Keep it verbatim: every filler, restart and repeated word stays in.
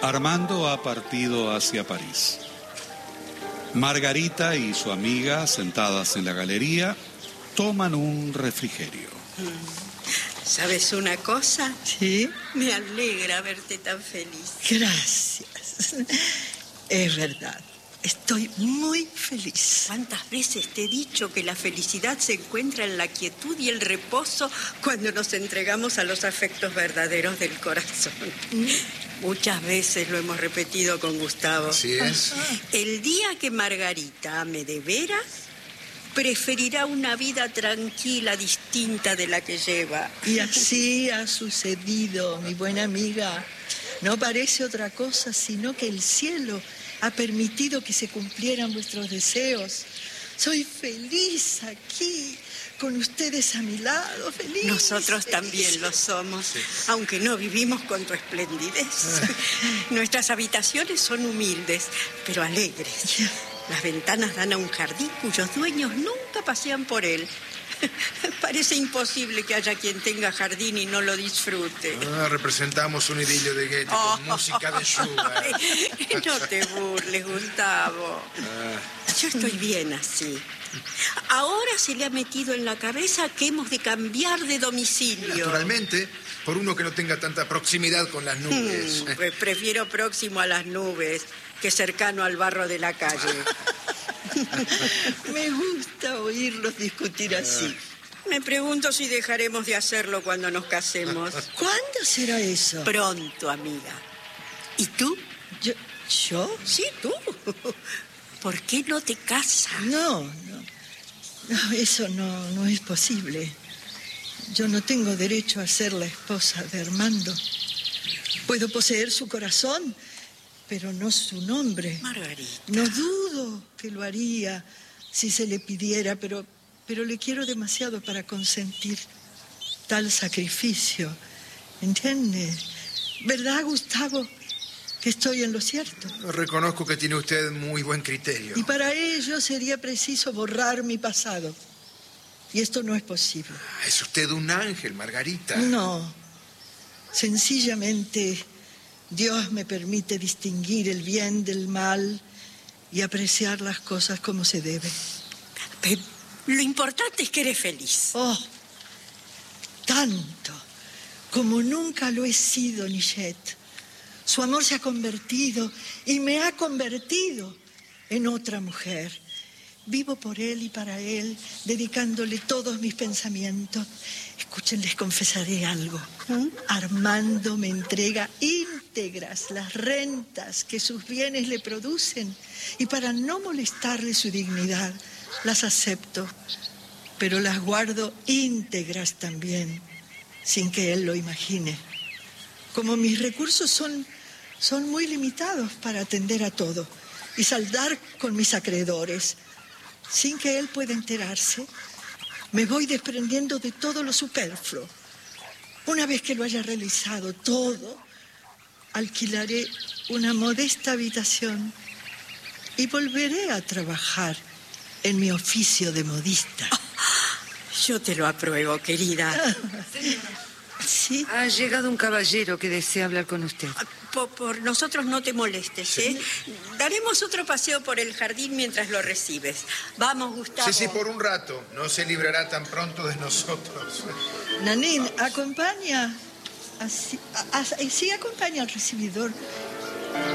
Armando ha partido hacia París. Margarita y su amiga, sentadas en la galería, toman un refrigerio. ¿Sabes una cosa? ¿Sí? Me alegra verte tan feliz. Gracias. Es verdad. Estoy muy feliz. ¿Cuántas veces te he dicho que la felicidad se encuentra en la quietud y el reposo cuando nos entregamos a los afectos verdaderos del corazón? Mm. Muchas veces lo hemos repetido con Gustavo. Así es. El día que Margarita ame de veras, preferirá una vida tranquila, distinta de la que lleva. Y así ha sucedido, mi buena amiga. No parece otra cosa sino que el cielo ha permitido que se cumplieran vuestros deseos. Soy feliz aquí, con ustedes a mi lado, feliz. Nosotros feliz. También lo somos, Sí. aunque no vivimos con tu esplendidez. Nuestras habitaciones son humildes, pero alegres. Las ventanas dan a un jardín cuyos dueños nunca pasean por él. Parece imposible que haya quien tenga jardín y no lo disfrute. Ah, representamos un idilio de Goethe Oh. con música de Schubert. No te burles, Gustavo. Ah. Yo estoy bien así. Ahora se le ha metido en la cabeza que hemos de cambiar de domicilio. Naturalmente, por uno que no tenga tanta proximidad con las nubes. Hmm, pues prefiero próximo a las nubes que cercano al barro de la calle. Me gusta oírlos discutir así. Me pregunto si dejaremos de hacerlo cuando nos casemos. ¿Cuándo será eso? Pronto, amiga. ¿Y tú? Yo, ¿Yo? Sí, tú. ¿Por qué no te casas? No, no. No, eso no, no es posible. Yo no tengo derecho a ser la esposa de Armando. Puedo poseer su corazón, pero no su nombre. Margarita. No dudo que lo haría si se le pidiera, pero, pero le quiero demasiado para consentir tal sacrificio. ¿Entiende? ¿Verdad, Gustavo, que estoy en lo cierto? Reconozco que tiene usted muy buen criterio. Y para ello sería preciso borrar mi pasado. Y esto no es posible. Es usted un ángel, Margarita. No. Sencillamente, Dios me permite distinguir el bien del mal y apreciar las cosas como se debe. Pero lo importante es que eres feliz. Oh, tanto como nunca lo he sido, Nichette. Su amor se ha convertido y me ha convertido en otra mujer. Vivo por él y para él, dedicándole todos mis pensamientos. Escuchen, les confesaré algo. ¿Mm? Armando me entrega íntegras las rentas que sus bienes le producen y para no molestarle su dignidad, las acepto, pero las guardo íntegras también, sin que él lo imagine. Como mis recursos son, son muy limitados para atender a todo y saldar con mis acreedores, sin que él pueda enterarse, me voy desprendiendo de todo lo superfluo. Una vez que lo haya realizado todo, alquilaré una modesta habitación y volveré a trabajar en mi oficio de modista. Oh, yo te lo apruebo, querida. ¿Sí? Ha llegado un caballero que desea hablar con usted. Por, por nosotros no te molestes, ¿eh? Sí. Daremos otro paseo por el jardín mientras lo recibes. Vamos, Gustavo. Sí, sí, por un rato. No se librará tan pronto de nosotros. Nanín, acompaña. Así, a, a, sí, acompaña al recibidor